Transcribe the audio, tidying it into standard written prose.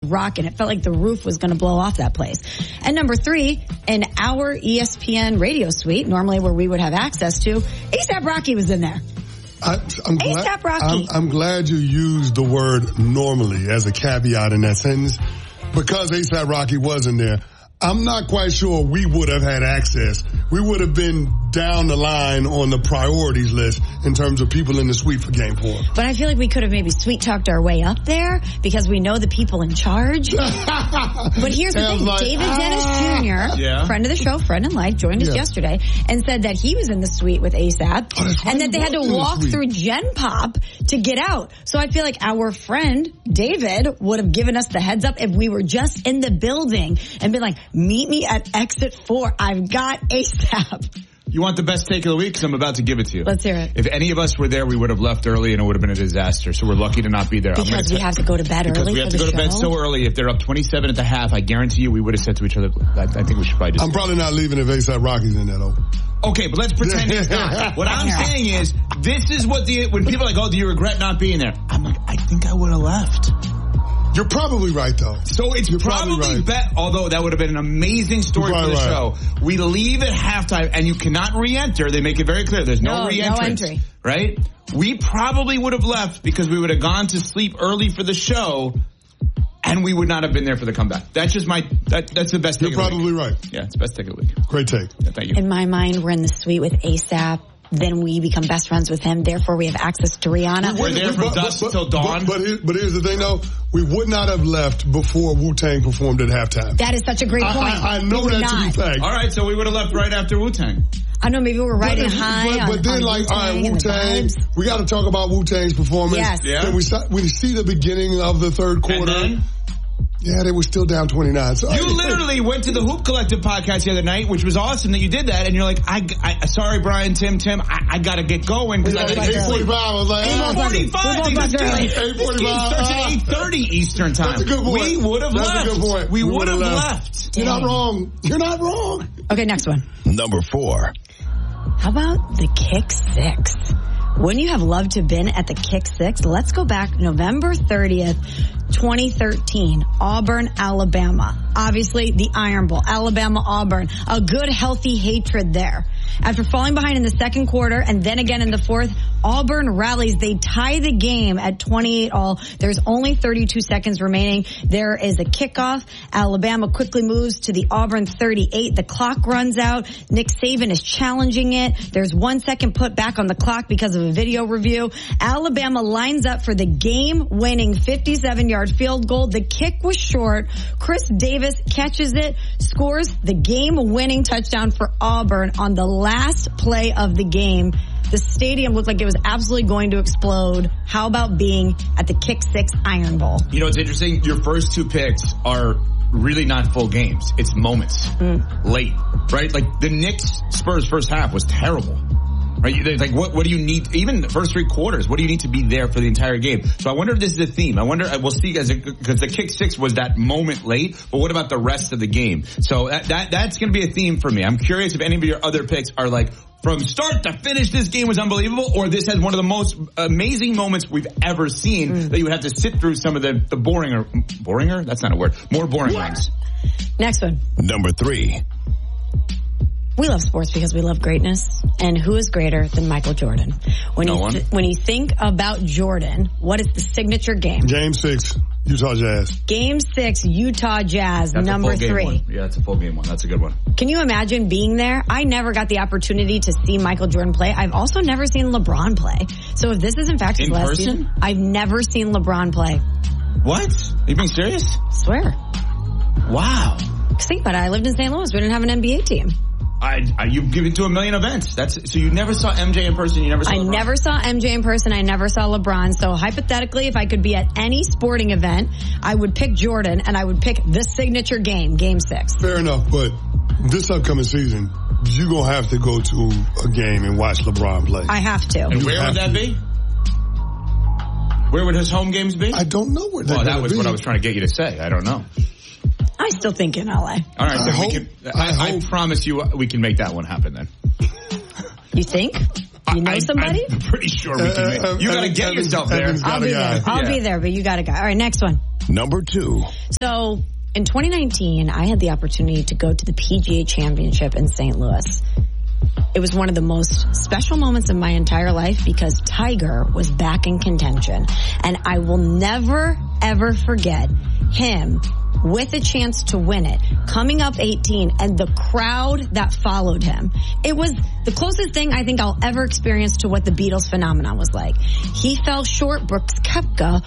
rocking. It felt like the roof was going to blow off that place. And number 3, in our ESPN radio suite, normally where we would have access to, A$AP Rocky was in there. A$AP Rocky. I'm glad you used the word normally as a caveat in that sentence, because A$AP Rocky was in there. I'm not quite sure we would have had access. We would have been down the line on the priorities list in terms of people in the suite for Game 4. But I feel like we could have maybe sweet-talked our way up there because we know the people in charge. But here's the thing. David Dennis Jr., friend of the show, friend in life, joined us yesterday and said that he was in the suite with A$AP and that they had to walk through Gen Pop to get out. So I feel like our friend David would have given us the heads up if we were just in the building and been like, meet me at exit 4. I've got A$AP. You want the best take of the week? Because I'm about to give it to you. Let's hear it. If any of us were there, we would have left early and it would have been a disaster. So we're lucky to not be there. Because we have to go to bed early. Because we have to go to bed so early. If they're up 27 at the half, I guarantee you we would have said to each other, I think we should probably just... I'm probably not leaving if A$AP Rocky's in there, though. Okay, but let's pretend it's not. What I'm saying is, this is what when people are like, oh, do you regret not being there? I'm like, I think I would have left. You're probably right, though. So it's probably bet, although that would have been an amazing story for the show. We leave at halftime, and you cannot re-enter. They make it very clear. There's no re-entrance. No entry. Right? We probably would have left because we would have gone to sleep early for the show, and we would not have been there for the comeback. That's just that's the best take of the week. You're probably right. Yeah, it's the best take of the week. Great take. Yeah, thank you. In my mind, we're in the suite with A$AP. Then we become best friends with him. Therefore, we have access to Rihanna. We're there from dusk till dawn. But here's the thing, though. We would not have left before Wu-Tang performed at halftime. That is such a great point. I know that to be fact. All right, so we would have left right after Wu-Tang. I know, maybe we're riding high but then, like, all right, Wu-Tang. We got to talk about Wu-Tang's performance. Yes. Yeah. Then we see the beginning of the third quarter. And then? Yeah, they were still down 29. So you literally went to the Hoop Collective podcast the other night, which was awesome that you did that. And you're like, sorry, Brian, Tim, I got to get going. Because I got to get 8:45. I was like, 8:45. This game starts at 8:30 Eastern time. That's a good point. We would have left. That's a good point. We would have left. You're not wrong. You're not wrong. Okay, next one. Number 4. How about the Kick 6? Wouldn't you have loved to have been at the Kick 6? Let's go back November 30th, 2013, Auburn, Alabama. Obviously, the Iron Bowl, Alabama, Auburn. A good, healthy hatred there. After falling behind in the second quarter and then again in the fourth, Auburn rallies. They tie the game at 28-all. There's only 32 seconds remaining. There is a kickoff. Alabama quickly moves to the Auburn 38. The clock runs out. Nick Saban is challenging it. There's 1 second put back on the clock because of a video review. Alabama lines up for the game-winning 57-yard field goal. The kick was short. Chris Davis catches it, scores the game-winning touchdown for Auburn on the last play of the game. The stadium looked like it was absolutely going to explode. How about being at the Kick 6 Iron Bowl? You know, it's interesting. Your first two picks are really not full games. It's moments late, right? Like the Knicks-Spurs first half was terrible. Right? Like, what do you need? Even the first three quarters, what do you need to be there for the entire game? So I wonder if this is a theme. I wonder, we'll see, because the Kick 6 was that moment late, but what about the rest of the game? So that's going to be a theme for me. I'm curious if any of your other picks are like, from start to finish, this game was unbelievable, or this has one of the most amazing moments we've ever seen that you would have to sit through some of the boringer? That's not a word. More boring ones. Next one. Number 3. We love sports because we love greatness. And who is greater than Michael Jordan? When you think about Jordan, what is the signature game? Game 6, Utah Jazz. Game 6, Utah Jazz, that's number 3. Yeah, that's a full game one. That's a good one. Can you imagine being there? I never got the opportunity to see Michael Jordan play. I've also never seen LeBron play. So if this is in fact his last season, I've never seen LeBron play. What? Are you being serious? Swear. Wow. Think about it. I lived in St. Louis. We didn't have an NBA team. You've given to a million events. So you never saw MJ in person. You never saw LeBron. I never saw MJ in person. I never saw LeBron. So hypothetically, if I could be at any sporting event, I would pick Jordan and I would pick the signature game, Game 6. Fair enough, but this upcoming season, you're going to have to go to a game and watch LeBron play. I have to. And where would that be? Where would his home games be? I don't know where they're going to be. Well, that was what I was trying to get you to say. I don't know. I still think in LA. All right, then I promise you we can make that one happen then. You think? You know somebody? I'm pretty sure we can make it. You got to get yourself there. I'll be there. I'll be there, but you got to go. All right, next one. Number 2. So in 2019, I had the opportunity to go to the PGA Championship in St. Louis. It was one of the most special moments of my entire life because Tiger was back in contention. And I will never, ever forget him with a chance to win it, coming up 18, and the crowd that followed him. It was the closest thing I think I'll ever experience to what the Beatles phenomenon was like. He fell short. Brooks Koepka